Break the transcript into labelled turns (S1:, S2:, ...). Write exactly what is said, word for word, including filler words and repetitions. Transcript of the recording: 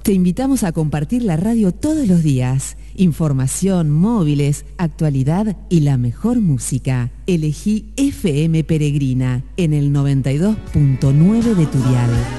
S1: Te invitamos a compartir la radio todos los días. Información, móviles, actualidad y la mejor música. Elegí F M Peregrina en el noventa y dos punto nueve de tu dial.